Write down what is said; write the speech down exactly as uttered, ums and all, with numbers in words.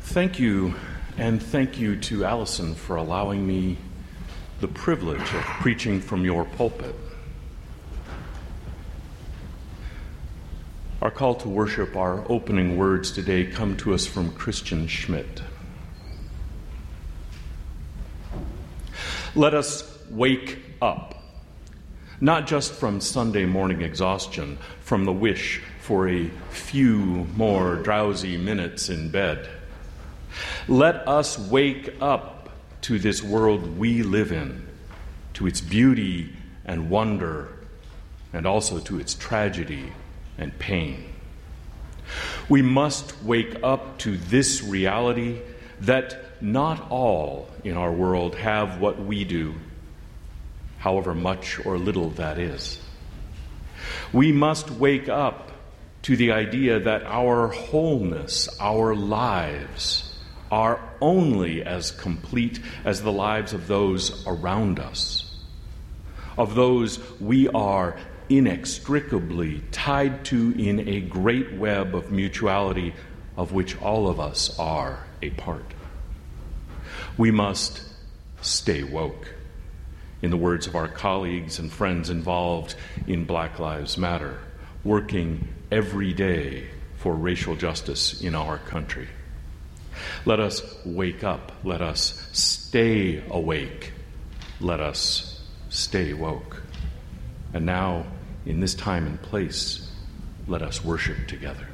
Thank you, and thank you to Allison for allowing me the privilege of preaching from your pulpit. Our call to worship, our opening words today come to us from Christian Schmidt. Let us wake up, not just from Sunday morning exhaustion, from the wish for a few more drowsy minutes in bed. Let us wake up to this world we live in, to its beauty and wonder, and also to its tragedy and pain. We must wake up to this reality that not all in our world have what we do, however much or little that is. We must wake up to the idea that our wholeness, our lives, are only as complete as the lives of those around us, of those we are inextricably tied to in a great web of mutuality of which all of us are a part. We must stay woke, in the words of our colleagues and friends involved in Black Lives Matter, working every day for racial justice in our country. Let us wake up. Let us stay awake. Let us stay woke. And now, in this time and place, let us worship together.